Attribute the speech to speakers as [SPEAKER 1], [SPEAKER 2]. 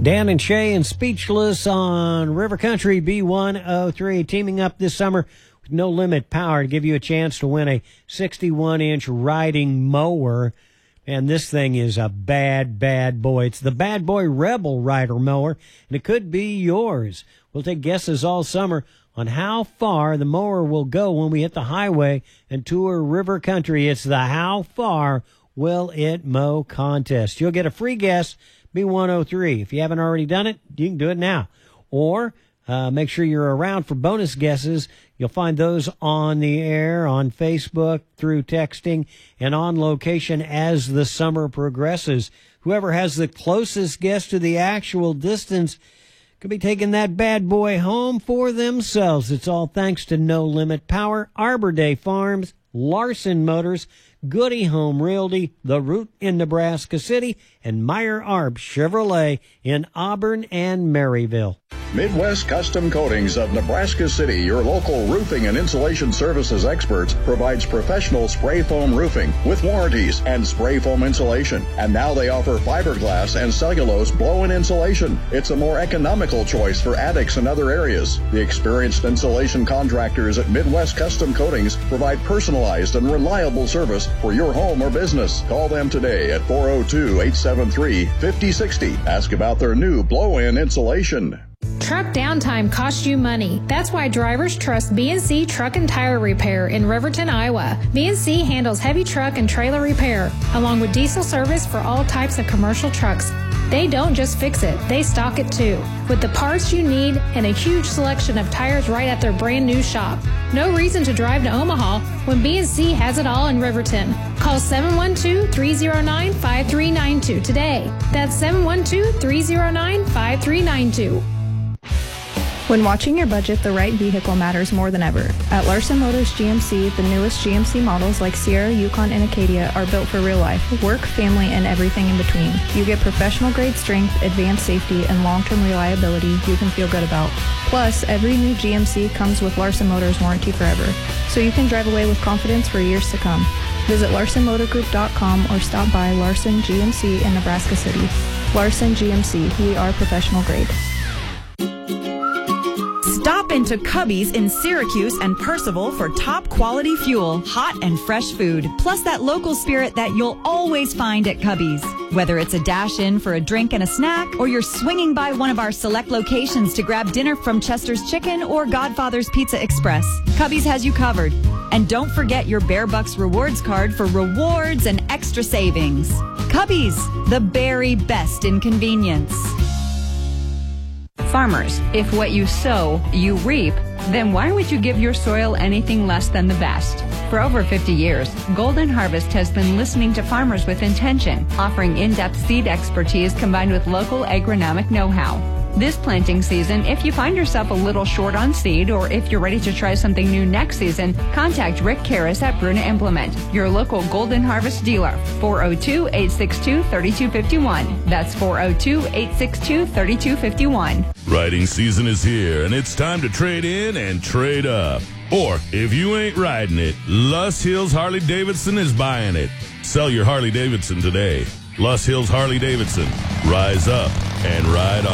[SPEAKER 1] Dan and Shay and Speechless on River Country B103, teaming up this summer with No Limit Power to give you a chance to win a 61-inch riding mower. And this thing is a bad, bad boy. It's the Bad Boy Rebel Rider mower, and it could be yours. We'll take guesses all summer on how far the mower will go when we hit the highway and tour River Country. It's the How Far Will It Mow contest. You'll get a free guess, B103. If you haven't already done it, you can do it now. Or make sure you're around for bonus guesses. You'll find those on the air, on Facebook, through texting, and on location as the summer progresses. Whoever has the closest guess to the actual distance could be taking that bad boy home for themselves. It's all thanks to No Limit Power, Arbor Day Farms, Larson Motors, Goody Home Realty, The Root in Nebraska City, and Meyer Arp Chevrolet in Auburn and Maryville.
[SPEAKER 2] Midwest Custom Coatings of Nebraska City, your local roofing and insulation services experts, provides professional spray foam roofing with warranties and spray foam insulation. And now they offer fiberglass and cellulose blow-in insulation. It's a more economical choice for attics and other areas. The experienced insulation contractors at Midwest Custom Coatings provide personalized and reliable service for your home or business. Call them today at 402-873-5060. Ask about their new blow-in insulation.
[SPEAKER 3] Truck downtime costs you money. That's why drivers trust B&C Truck and Tire Repair in Riverton, Iowa. B&C handles heavy truck and trailer repair, along with diesel service for all types of commercial trucks. They don't just fix it, they stock it too, with the parts you need and a huge selection of tires right at their brand new shop. No reason to drive to Omaha when B&C has it all in Riverton. Call 712-309-5392 today. That's 712-309-5392.
[SPEAKER 4] When watching your budget, the right vehicle matters more than ever. At Larson Motors GMC, the newest GMC models like Sierra, Yukon, and Acadia are built for real life, work, family, and everything in between. You get professional-grade strength, advanced safety, and long-term reliability you can feel good about. Plus, every new GMC comes with Larson Motors Warranty Forever, so you can drive away with confidence for years to come. Visit LarsonMotorGroup.com or stop by Larson GMC in Nebraska City. Larson GMC, we are professional grade.
[SPEAKER 5] Stop into Cubby's in Syracuse and Percival for top quality fuel, hot and fresh food, plus that local spirit that you'll always find at Cubby's. Whether it's a dash in for a drink and a snack, or you're swinging by one of our select locations to grab dinner from Chester's Chicken or Godfather's Pizza Express, Cubby's has you covered. And don't forget your Bear Bucks rewards card for rewards and extra savings. Cubby's, the very best in convenience.
[SPEAKER 6] Farmers, if what you sow, you reap, then why would you give your soil anything less than the best? For over 50 years, Golden Harvest has been listening to farmers with intention, offering in-depth seed expertise combined with local agronomic know-how. This planting season, if you find yourself a little short on seed, or if you're ready to try something new next season, contact Rick Karras at Bruna Implement, your local Golden Harvest dealer, 402-862-3251. That's 402-862-3251.
[SPEAKER 7] Riding season is here, and it's time to trade in and trade up. Or, if you ain't riding it, Luss Hills Harley-Davidson is buying it. Sell your Harley-Davidson today. Luss Hills Harley-Davidson. Rise up and ride on.